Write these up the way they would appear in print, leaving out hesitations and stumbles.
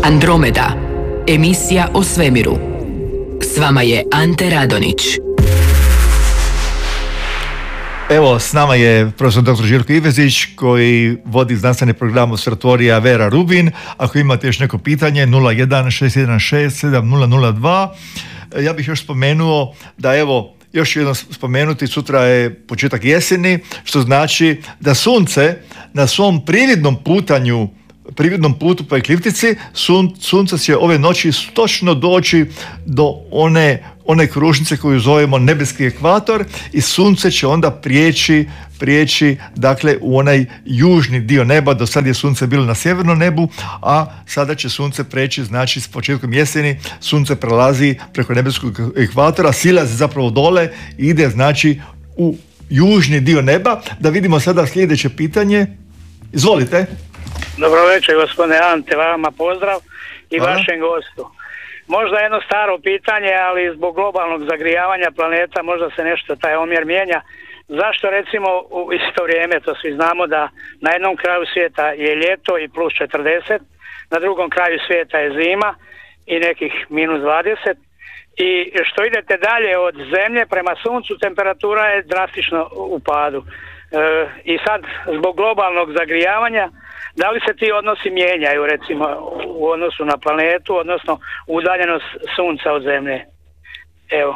Andromeda, emisija o svemiru. S vama je Ante Radonić. Evo, s nama je profesor dr. Željko Ivezić koji vodi znanstveni program Observatorija Vera Rubin. Ako imate još neko pitanje, 01-616-7002. Ja bih još spomenuo da evo, još jedno spomenuti, sutra je početak jeseni, što znači da sunce na svom prividnom putu po ekliptici, sunce će ove noći točno doći do one kružnice koju zovemo nebeski ekvator i sunce će onda prijeći dakle u onaj južni dio neba. Do sad je sunce bilo na sjevernom nebu, a sada će sunce preći, znači s početkom jeseni sunce prelazi preko nebeskog ekvatora, silazi zapravo dole i ide znači u južni dio neba. Da vidimo sada sljedeće pitanje. Izvolite. Dobro večer, gospodine Ante, vama pozdrav i Hvala. Vašem gostu. Možda jedno staro pitanje, ali zbog globalnog zagrijavanja planeta možda se nešto taj omjer mijenja. Zašto recimo u isto vrijeme, to svi znamo da na jednom kraju svijeta je ljeto i plus 40, na drugom kraju svijeta je zima i nekih minus 20 i što idete dalje od zemlje prema suncu temperatura je drastično u padu. I sad zbog globalnog zagrijavanja da li se ti odnosi mijenjaju recimo u odnosu na planetu, odnosno udaljenost sunca od zemlje? Evo.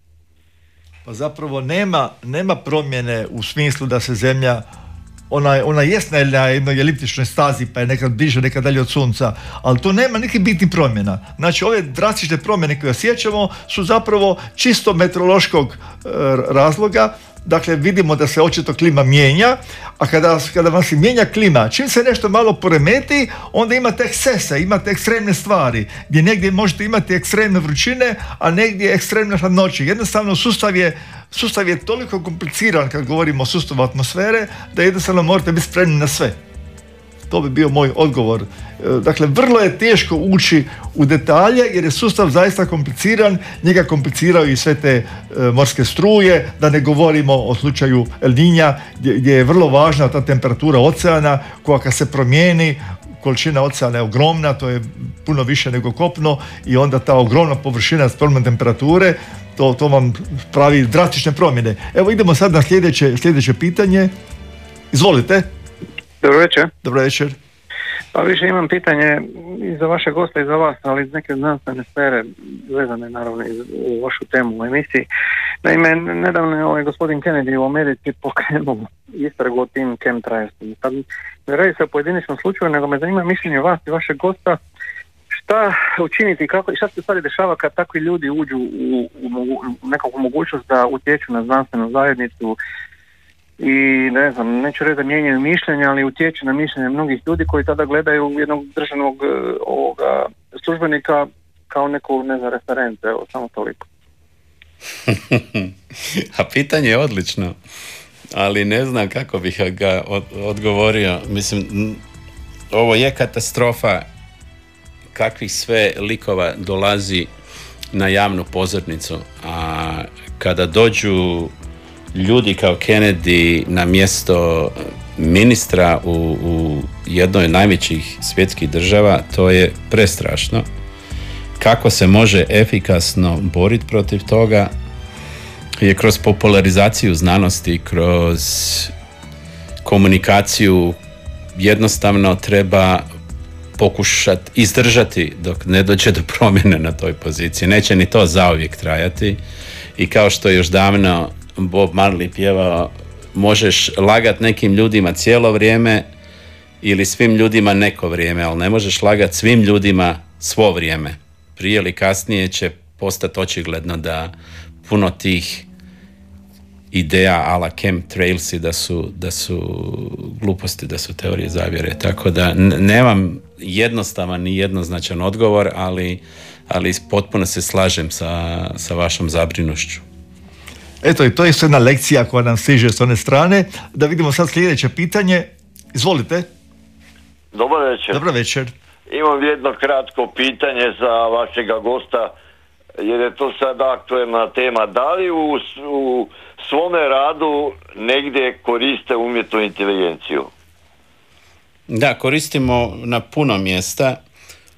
Pa zapravo nema promjene u smislu da se zemlja, ona jest na jednoj eliptičnoj stazi pa je nekad bliže, nekad dalje od sunca, ali to nema nekih bitnih promjena. Znači ove drastične promjene koje osjećamo su zapravo čisto meteorološkog razloga. Dakle, vidimo da se očito klima mijenja, a kada vam se mijenja klima, čim se nešto malo poremeti, onda imate ekscese, imate ekstremne stvari, gdje negdje možete imati ekstremne vrućine, a negdje ekstremne hladnoće. Jednostavno, sustav je toliko kompliciran kad govorimo o sustavu atmosfere, da jednostavno morate biti spremni na sve. To bi bio moj odgovor. Dakle, vrlo je teško ući u detalje jer je sustav zaista kompliciran, njega kompliciraju i sve te morske struje, da ne govorimo o slučaju El Niña gdje je vrlo važna ta temperatura oceana koja kad se promijeni, količina oceana je ogromna, to je puno više nego kopno i onda ta ogromna površina s promjenom temperature, to vam pravi drastične promjene. Evo idemo sad na sljedeće pitanje. Izvolite. Dobro večer. Dobro večer. Pa više imam pitanje i za vaše gosta i za vas, ali iz neke znanstvene sfere, vezane naravno u vašu temu u emisiji. Naime, nedavno je gospodin Kennedy u Americi pokrenuo istragu o tim chemtrailsima. Sad ne radi se o pojedinačnom slučaju, nego me zanima mišljenje vas i vašeg gosta šta učiniti, šta se stvari dešava kad takvi ljudi uđu u nekakvu mogućnost da utječu na znanstvenu zajednicu i ne znam, neću reći da mijenjaju mišljenja, ali utječe na mišljenje mnogih ljudi koji tada gledaju jednog državnog službenika kao neku, ne znam, referencu, evo, samo toliko. A pitanje je odlično, ali ne znam kako bih ga odgovorio. Mislim, ovo je katastrofa kakvih sve likova dolazi na javnu pozornicu, a kada dođu ljudi kao Kennedy na mjesto ministra u jednoj od najvećih svjetskih država, to je prestrašno. Kako se može efikasno boriti protiv toga je kroz popularizaciju znanosti, kroz komunikaciju. Jednostavno treba pokušati izdržati dok ne dođe do promjene na toj poziciji. Neće ni to zauvijek trajati i kao što je još davno Bob Marley pjevao, možeš lagat nekim ljudima cijelo vrijeme ili svim ljudima neko vrijeme, ali ne možeš lagat svim ljudima svo vrijeme. Prije ili kasnije će postati očigledno da puno tih ideja a la chemtrailsi da su gluposti, da su teorije zavjere. Tako da nemam jednostavan ni jednoznačan odgovor, ali potpuno se slažem sa vašom zabrinušću. Eto, i to je jedna lekcija koja nam stiže s one strane. Da vidimo sad sljedeće pitanje. Izvolite. Dobar večer. Dobro večer. Imam jedno kratko pitanje za vašega gosta, jer je to sad aktuelna tema. Da li u svome radu negdje koriste umjetnu inteligenciju? Da, koristimo na puno mjesta.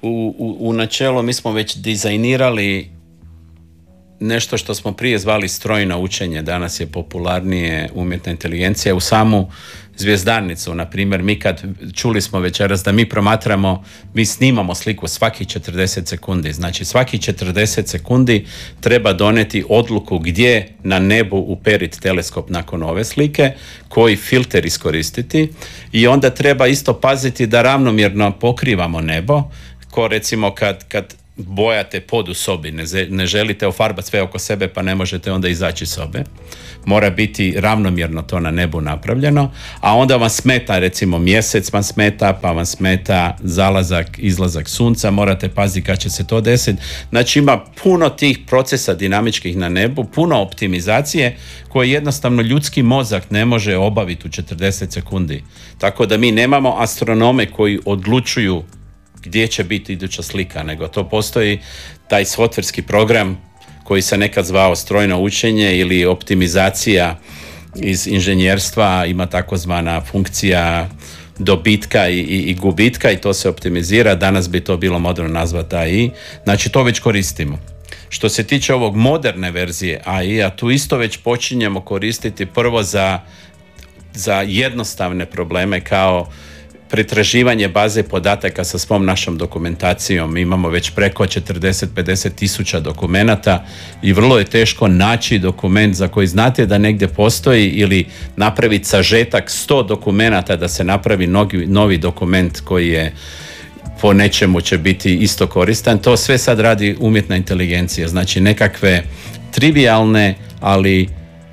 u načelu mi smo već dizajnirali nešto što smo prije zvali strojno učenje, danas je popularnije umjetna inteligencija u samu zvjezdarnicu. Na primjer, mi čuli smo večeras da mi promatramo, mi snimamo sliku svakih 40 sekundi. Znači, svakih 40 sekundi treba donijeti odluku gdje na nebu uperiti teleskop nakon ove slike, koji filter iskoristiti i onda treba isto paziti da ravnomjerno pokrivamo nebo, ko recimo kad bojate pod u sobi, ne želite ofarbati sve oko sebe pa ne možete onda izaći iz sobe. Mora biti ravnomjerno to na nebu napravljeno, a onda vam smeta recimo mjesec vam smeta, pa vam smeta zalazak, izlazak sunca, morate paziti kad će se to desiti. Znači ima puno tih procesa dinamičkih na nebu, puno optimizacije koje jednostavno ljudski mozak ne može obaviti u 40 sekundi. Tako da mi nemamo astronome koji odlučuju gdje će biti iduća slika, nego to postoji taj softverski program koji se nekad zvao strojno učenje ili optimizacija iz inženjerstva, ima takozvana funkcija dobitka i gubitka i to se optimizira, danas bi to bilo moderno nazvati AI, znači to već koristimo. Što se tiče ovog moderne verzije AI-a, tu isto već počinjemo koristiti prvo za jednostavne probleme kao pretraživanje baze podataka sa svom našom dokumentacijom. Mi imamo već preko 40-50 tisuća dokumenata i vrlo je teško naći dokument za koji znate da negdje postoji ili napraviti sažetak 100 dokumenata da se napravi novi dokument koji je po nečemu će biti isto koristan. To sve sad radi umjetna inteligencija. Znači nekakve trivialne, ali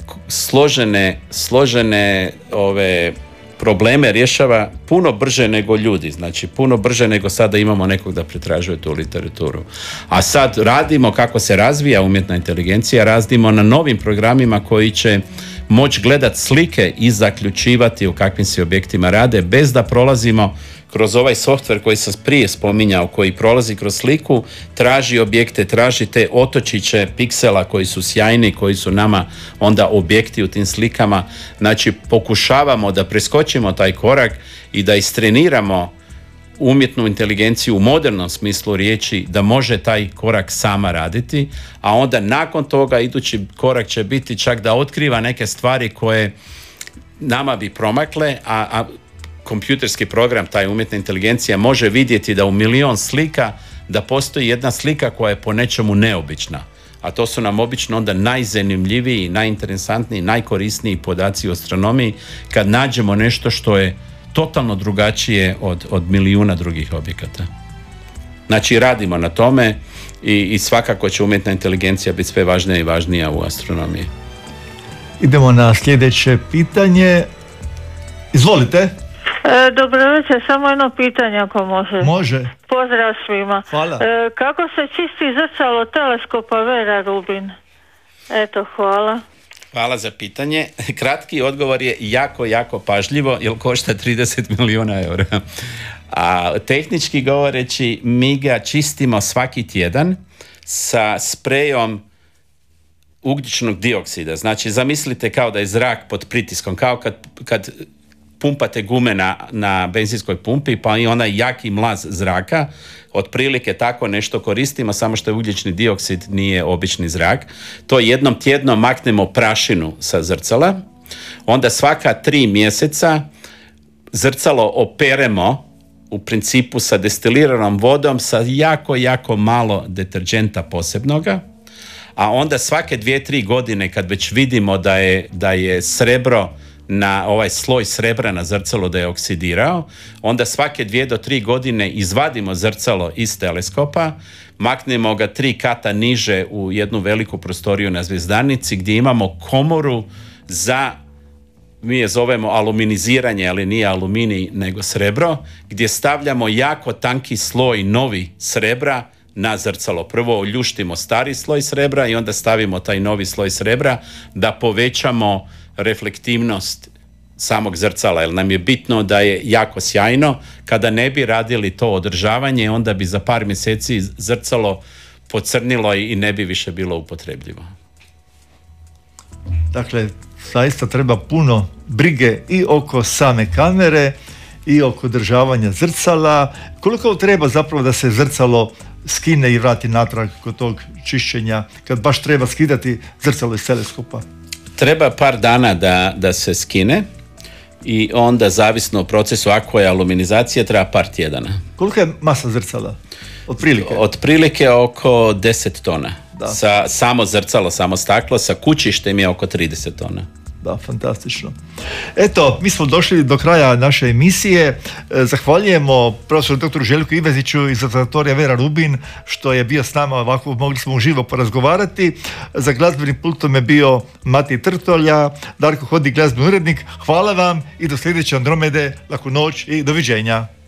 složene probleme rješava puno brže nego ljudi, znači puno brže nego sada imamo nekog da pretražuje tu literaturu. A sad radimo, kako se razvija umjetna inteligencija, radimo na novim programima koji će moći gledati slike i zaključivati u kakvim se objektima rade, bez da prolazimo kroz ovaj softver koji sam prije spominjao, koji prolazi kroz sliku, traži objekte, traži te otočiće piksela koji su sjajni, koji su nama onda objekti u tim slikama. Znači, pokušavamo da preskočimo taj korak i da istreniramo umjetnu inteligenciju u modernom smislu riječi, da može taj korak sama raditi, a onda nakon toga idući korak će biti čak da otkriva neke stvari koje nama bi promakle, a kompjuterski program, taj umjetna inteligencija može vidjeti da u 1.000.000 slika da postoji jedna slika koja je po nečemu neobična. A to su nam obično onda najzanimljiviji, najinteresantniji, najkorisniji podaci u astronomiji kad nađemo nešto što je totalno drugačije od 1.000.000 drugih objekata. Znači radimo na tome i svakako će umjetna inteligencija biti sve važnija i važnija u astronomiji. Idemo na sljedeće pitanje. Izvolite. Dobro večer, samo jedno pitanje ako može. Može. Pozdrav svima. Hvala. Kako se čisti zrcalo teleskopa Vera Rubin? Eto, hvala. Hvala za pitanje. Kratki odgovor je jako pažljivo, jer košta 30 milijuna eura. A tehnički govoreći, mi ga čistimo svaki tjedan sa sprejom ugljičnog dioksida. Znači, zamislite kao da je zrak pod pritiskom, kao kad pumpate gume na benzinskoj pumpi, pa i onaj jaki mlaz zraka, otprilike tako nešto koristimo, samo što je ugljični dioksid, nije obični zrak. To jednom tjedno maknemo prašinu sa zrcala, onda svaka 3 mjeseca zrcalo operemo u principu sa destiliranom vodom sa jako malo deterđenta posebnoga, a onda svake 2-3 godine kad već vidimo da je srebro na ovaj sloj srebra na zrcalo da je oksidirao, onda svake 2 do 3 godine izvadimo zrcalo iz teleskopa, maknemo ga 3 kata niže u jednu veliku prostoriju na zvjezdarnici gdje imamo komoru za, mi je zovemo aluminiziranje, ali nije aluminij nego srebro, gdje stavljamo jako tanki sloj novi srebra na zrcalo. Prvo ljuštimo stari sloj srebra i onda stavimo taj novi sloj srebra da povećamo reflektivnost samog zrcala, jer nam je bitno da je jako sjajno. Kada ne bi radili to održavanje, onda bi za par mjeseci zrcalo pocrnilo i ne bi više bilo upotrebljivo. Dakle, zaista treba puno brige i oko same kamere i oko održavanja zrcala. Koliko treba zapravo da se zrcalo skine i vrati natrag kod tog čišćenja, kad baš treba skidati zrcalo iz teleskopa? Treba par dana da se skine i onda zavisno o procesu, ako je aluminizacija, treba par tjedana. Koliko je masa zrcala? Otprilike oko 10 tona. Da. Samo zrcalo, samo staklo, sa kućištem je oko 30 tona. Da, fantastično. Eto, mi smo došli do kraja naše emisije. Zahvaljujemo profesoru dr. Željku Iveziću iz Laboratorija Vera Rubin što je bio s nama, ovako mogli smo uživo porazgovarati. Za glazbenim pultom je bio Mati Trtolja, Darko Hodnik, glazbeni urednik. Hvala vam i do sljedeće Andromede, laku noć i doviđenja.